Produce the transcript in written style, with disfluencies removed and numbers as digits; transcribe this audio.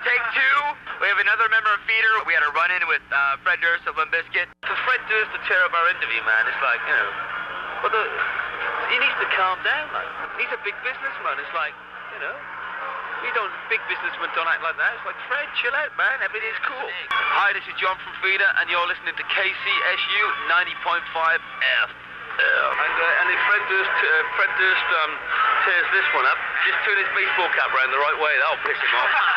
Take two. We have another member of Feeder. We had a run-in with Fred Durst of Limp Bizkit. For Fred Durst to tear up our interview, man, it's like, you know, he needs to calm down, like. He's a big businessman. It's like, you know, big businessmen don't act like that. It's like, Fred, chill out, man. Everything's cool. Hi, this is John from Feeder, and you're listening to KCSU 90.5 F. And if Fred Durst tears this one up, just turn his baseball cap around the right way. That'll piss him off.